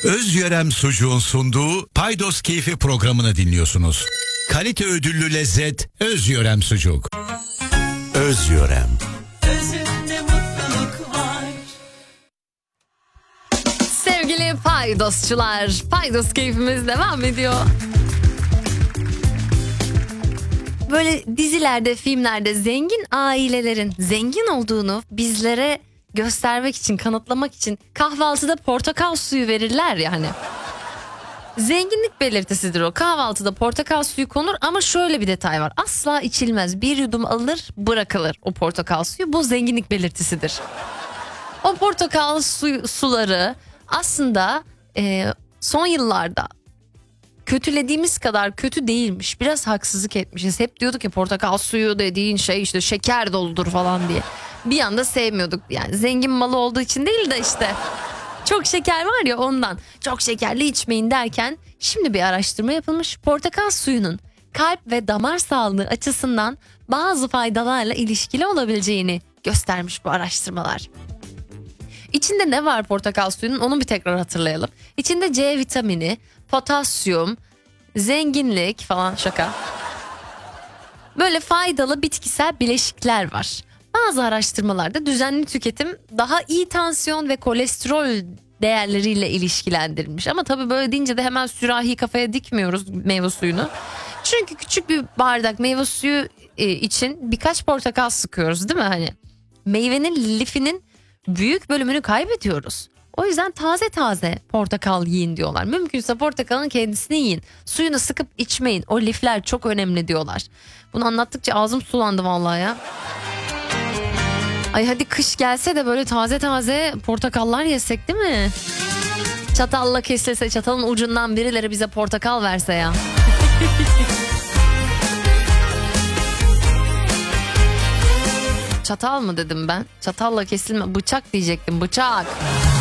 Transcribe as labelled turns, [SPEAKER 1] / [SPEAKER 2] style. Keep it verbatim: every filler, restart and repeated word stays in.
[SPEAKER 1] Özyörem Sucuğun sunduğu Paydos Keyfi programını dinliyorsunuz. Kalite ödüllü lezzet Özyörem Sucuk. Özyörem.
[SPEAKER 2] Özünde mutluluk var.
[SPEAKER 3] Sevgili Paydosçular, Paydos keyfimiz devam ediyor. Böyle dizilerde, filmlerde zengin ailelerin zengin olduğunu bizlere göstermek için, kanıtlamak için kahvaltıda portakal suyu verirler ya hani. Zenginlik belirtisidir o. Kahvaltıda portakal suyu konur ama şöyle bir detay var. Asla içilmez. Bir yudum alır, bırakılır o portakal suyu. Bu zenginlik belirtisidir. O portakal suyu, suları aslında e, son yıllarda kötülediğimiz kadar kötü değilmiş. Biraz haksızlık etmişiz. Hep diyorduk ya portakal suyu dediğin şey işte şeker doludur falan diye. Bir anda sevmiyorduk. Yani zengin malı olduğu için değil de işte çok şeker var ya ondan. Çok şekerli içmeyin derken şimdi bir araştırma yapılmış. Portakal suyunun kalp ve damar sağlığı açısından bazı faydalarla ilişkili olabileceğini göstermiş bu araştırmalar. İçinde ne var portakal suyunun, onu bir tekrar hatırlayalım. İçinde C vitamini, potasyum, zenginlik falan, şaka. Böyle faydalı bitkisel bileşikler var. Bazı araştırmalarda düzenli tüketim daha iyi tansiyon ve kolesterol değerleriyle ilişkilendirilmiş. Ama tabii böyle deyince de hemen sürahi kafaya dikmiyoruz meyve suyunu. Çünkü küçük bir bardak meyve suyu için birkaç portakal sıkıyoruz değil mi? Hani meyvenin lifinin büyük bölümünü kaybediyoruz. O yüzden taze taze portakal yiyin diyorlar. Mümkünse portakalın kendisini yiyin. Suyunu sıkıp içmeyin. O lifler çok önemli diyorlar. Bunu anlattıkça ağzım sulandı vallahi ya. Ay hadi kış gelse de böyle taze taze portakallar yesek değil mi? Çatalla kesilse, çatalın ucundan birileri bize portakal verse ya. Çatal mı dedim ben? Çatalla kesilme, bıçak diyecektim, bıçak.